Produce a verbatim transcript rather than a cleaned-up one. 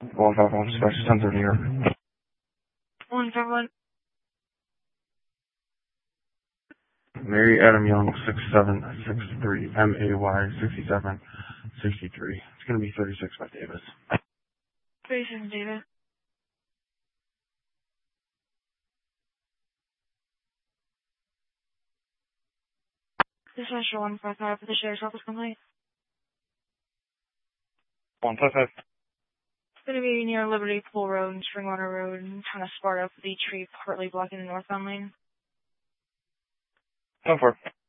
one five one, Special Center, New York. one five one. Mary Adam Young, six seven six three, M A Y, sixty-seven sixty-three. It's going to be thirty-six by Davis. thirty-six, Davis. This is Metro one five five for the Sheriff's Office complaint. one five five. It's going to be near Liberty Pool Road and Springwater Road and kind of Sparta, the tree partly blocking the northbound lane. ten four.